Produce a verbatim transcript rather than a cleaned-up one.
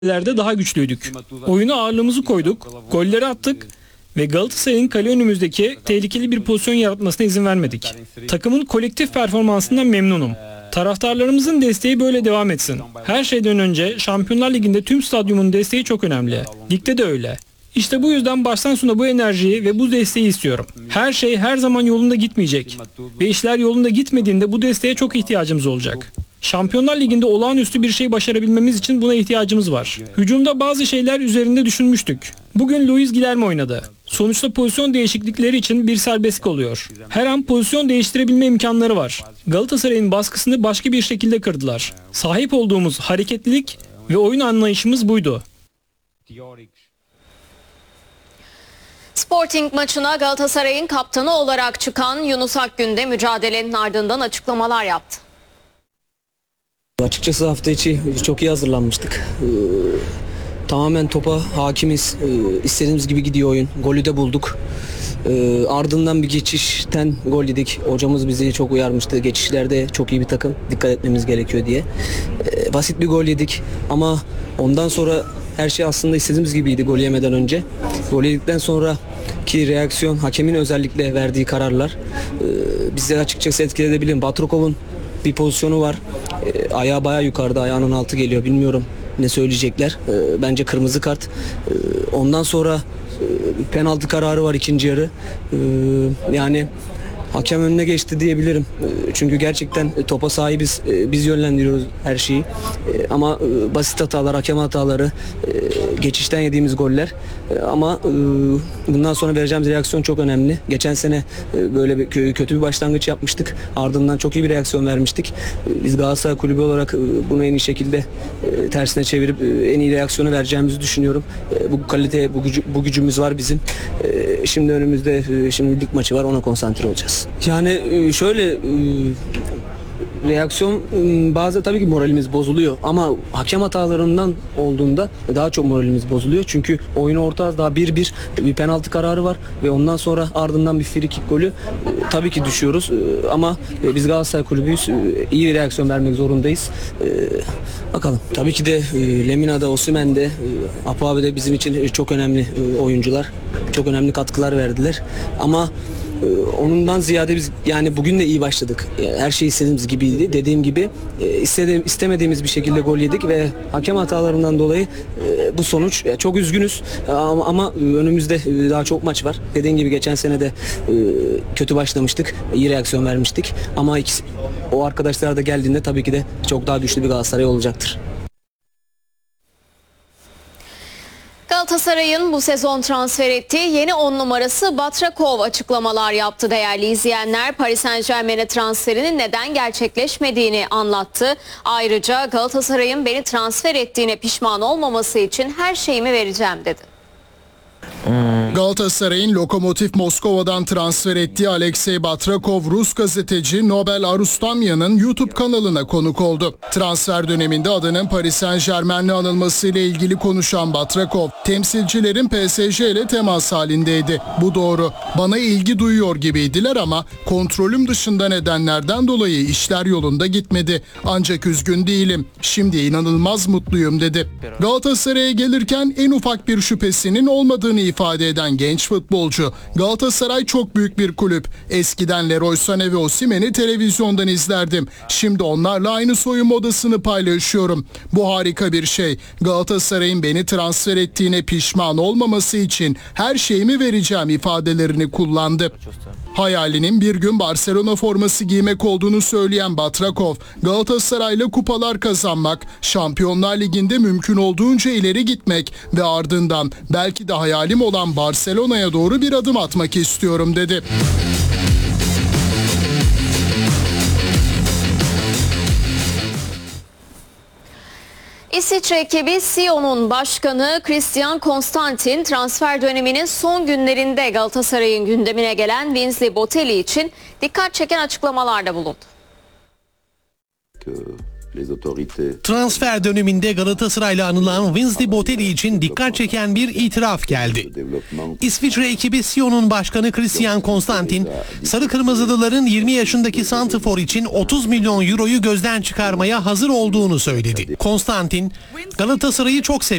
mücadelelerde daha güçlüydük. Oyuna ağırlığımızı koyduk, golleri attık ve Galatasaray'ın kale önümüzdeki tehlikeli bir pozisyon yaratmasına izin vermedik. Takımın kolektif performansından memnunum. Taraftarlarımızın desteği böyle devam etsin. Her şeyden önce Şampiyonlar Ligi'nde tüm stadyumun desteği çok önemli. Ligde de öyle. İşte bu yüzden baştan sona bu enerjiyi ve bu desteği istiyorum. Her şey her zaman yolunda gitmeyecek. Ve işler yolunda gitmediğinde bu desteğe çok ihtiyacımız olacak. Şampiyonlar Ligi'nde olağanüstü bir şey başarabilmemiz için buna ihtiyacımız var. Hücumda bazı şeyler üzerinde düşünmüştük. Bugün Luis Guilherme oynadı. Sonuçta pozisyon değişiklikleri için bir serbestlik oluyor. Her an pozisyon değiştirebilme imkanları var. Galatasaray'ın baskısını başka bir şekilde kırdılar. Sahip olduğumuz hareketlilik ve oyun anlayışımız buydu. Sporting maçına Galatasaray'ın kaptanı olarak çıkan Yunus Akgün de mücadelenin ardından açıklamalar yaptı. Açıkçası hafta içi çok iyi hazırlanmıştık. Ee, tamamen topa hakimiz. Ee, istediğimiz gibi gidiyor oyun. Golü de bulduk. Ee, ardından bir geçişten gol yedik. Hocamız bizi çok uyarmıştı. Geçişlerde çok iyi bir takım. Dikkat etmemiz gerekiyor diye. Ee, basit bir gol yedik. Ama ondan sonra her şey aslında istediğimiz gibiydi gol yemeden önce. Gol yedikten sonra ki reaksiyon, hakemin özellikle verdiği kararlar e, bizi açıkçası etkileyebilir. Batrakov'un bir pozisyonu var. E, ayağı bayağı yukarıda, ayağının altı geliyor. Bilmiyorum ne söyleyecekler. E, bence kırmızı kart. E, ondan sonra e, penaltı kararı var ikinci yarı. E, yani hakem önüne geçti diyebilirim. E, çünkü gerçekten topa sahibiz. E, biz yönlendiriyoruz her şeyi. E, ama e, basit hatalar, hakem hataları, e, geçişten yediğimiz goller. E, ama e, bundan sonra vereceğimiz reaksiyon çok önemli. Geçen sene e, böyle bir kötü bir başlangıç yapmıştık. Ardından çok iyi bir reaksiyon vermiştik. E, biz Galatasaray Kulübü olarak e, bunu en iyi şekilde e, tersine çevirip e, en iyi reaksiyonu vereceğimizi düşünüyorum. E, bu kalite, bu, gücü, bu gücümüz var bizim. E, şimdi önümüzde e, şimdi lig maçı var. Ona konsantre olacağız. Yani şöyle reaksiyon bazı tabii ki moralimiz bozuluyor ama hakem hatalarından olduğunda daha çok moralimiz bozuluyor. Çünkü oyun orta daha bir bir bir penaltı kararı var ve ondan sonra ardından bir free kick golü tabii ki düşüyoruz ama biz Galatasaray Kulübüyüz. İyi bir reaksiyon vermek zorundayız. Bakalım. Tabii ki de Lemina'da, Osimhen'de, Apo abi de bizim için çok önemli oyuncular. Çok önemli katkılar verdiler. Ama onundan ziyade biz yani bugün de iyi başladık. Her şey istediğimiz gibiydi. Dediğim gibi istediğim, istemediğimiz bir şekilde gol yedik ve hakem hatalarından dolayı bu sonuç. Çok üzgünüz ama, ama önümüzde daha çok maç var. Dediğim gibi geçen sene de kötü başlamıştık. İyi reaksiyon vermiştik. Ama ikisi, o arkadaşlar da geldiğinde tabii ki de çok daha güçlü bir Galatasaray olacaktır. Galatasaray'ın bu sezon transfer ettiği yeni on numarası Batrakov açıklamalar yaptı değerli izleyenler. Paris Saint-Germain'e transferinin neden gerçekleşmediğini anlattı. Ayrıca Galatasaray'ın beni transfer ettiğine pişman olmaması için her şeyimi vereceğim dedi. Galatasaray'ın Lokomotiv Moskova'dan transfer ettiği Alexey Batrakov, Rus gazeteci Nobel Arustamyan'ın YouTube kanalına konuk oldu. Transfer döneminde adının Paris Saint-Germain'le anılmasıyla ilgili konuşan Batrakov, temsilcilerin P S G ile temas halindeydi. Bu doğru. Bana ilgi duyuyor gibiydiler ama kontrolüm dışında nedenlerden dolayı işler yolunda gitmedi. Ancak üzgün değilim. Şimdi inanılmaz mutluyum dedi. Galatasaray'a gelirken en ufak bir şüphesinin olmadığını ifade eden genç futbolcu, Galatasaray çok büyük bir kulüp. Eskiden Leroy Sané ve Osimhen'i televizyondan izlerdim. Şimdi onlarla aynı soyunma odasını paylaşıyorum. Bu harika bir şey. Galatasaray'ın beni transfer ettiğine pişman olmaması için her şeyimi vereceğim ifadelerini kullandı. Hayalinin bir gün Barcelona forması giymek olduğunu söyleyen Batrakov, Galatasaray'la kupalar kazanmak, Şampiyonlar Ligi'nde mümkün olduğunca ileri gitmek ve ardından belki de hayalim olan Barcelona'ya doğru bir adım atmak istiyorum dedi. İsviçre ekibi Sion'un başkanı Christian Constantin transfer döneminin son günlerinde Galatasaray'ın gündemine gelen Winsley Botelli için dikkat çeken açıklamalarda bulundu. Transfer döneminde Galatasaray'la anılan Wesley Boteli için dikkat çeken bir itiraf geldi. İsviçre ekibi Sion'un başkanı Christian Constantin, Sarı Kırmızılıların yirmi yaşındaki santrfor için otuz milyon euroyu gözden çıkarmaya hazır olduğunu söyledi. Constantin, Galatasaray'ı çok seviyor.